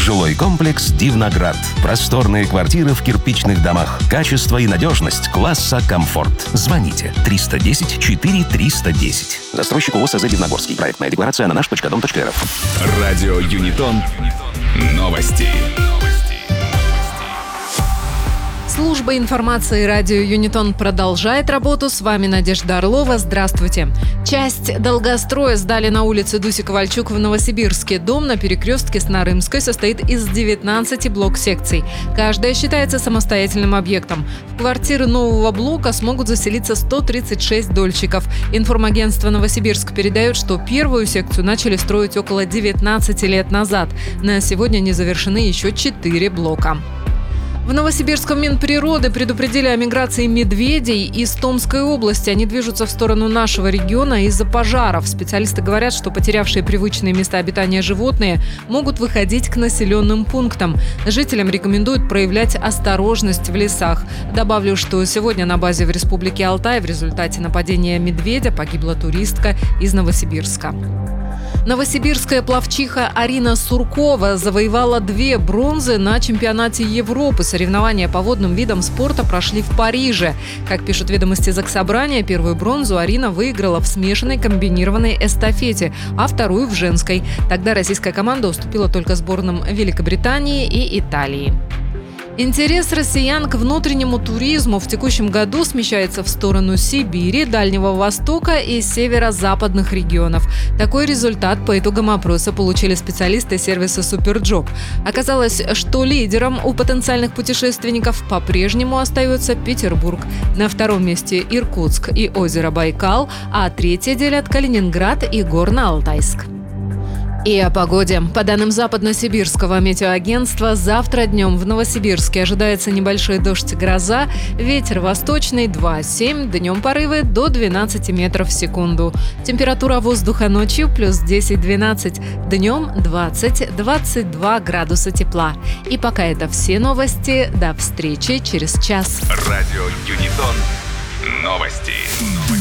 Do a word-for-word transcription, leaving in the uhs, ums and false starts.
Жилой комплекс «Дивноград». Просторные квартиры в кирпичных домах. Качество и надежность класса комфорт. Звоните триста десять четыре триста десять. Застройщик ООО СЗ «Дивногорский». Проектная декларация на наш точка дом точка эр эф. Радио Юнитон. Новости. Служба информации радио Юнитон продолжает работу. С вами Надежда Орлова. Здравствуйте. Часть долгостроя сдали на улице Дуси-Ковальчук в Новосибирске. Дом на перекрестке с Нарымской состоит из девятнадцати блок-секций. Каждая считается самостоятельным объектом. В квартиры нового блока смогут заселиться сто тридцать шесть дольщиков. Информагентство «Новосибирск» передает, что первую секцию начали строить около девятнадцати лет назад. На сегодня не завершены еще четыре блока. В Новосибирском Минприроды предупредили о миграции медведей из Томской области. Они движутся в сторону нашего региона из-за пожаров. Специалисты говорят, что потерявшие привычные места обитания животные могут выходить к населенным пунктам. Жителям рекомендуют проявлять осторожность в лесах. Добавлю, что сегодня на базе в Республике Алтай в результате нападения медведя погибла туристка из Новосибирска. Новосибирская пловчиха Арина Суркова завоевала две бронзы на чемпионате Европы. Соревнования по водным видам спорта прошли в Париже. Как пишут ведомости Заксобрания, первую бронзу Арина выиграла в смешанной комбинированной эстафете, а вторую в женской. Тогда российская команда уступила только сборным Великобритании и Италии. Интерес россиян к внутреннему туризму в текущем году смещается в сторону Сибири, Дальнего Востока и северо-западных регионов. Такой результат по итогам опроса получили специалисты сервиса Суперджоп. Оказалось, что лидером у потенциальных путешественников по-прежнему остается Петербург. На втором месте Иркутск и озеро Байкал, а третье делят Калининград и Горно-Алтайск. И о погоде. По данным Западно-Сибирского метеоагентства, завтра днем в Новосибирске ожидается небольшой дождь, гроза, ветер восточный два-семь, днем порывы до двенадцати метров в секунду. Температура воздуха ночью плюс десять-двенадцать, днем двадцать-двадцать два градуса тепла. И пока это все новости. До встречи через час. Радио Юнитон. Новости.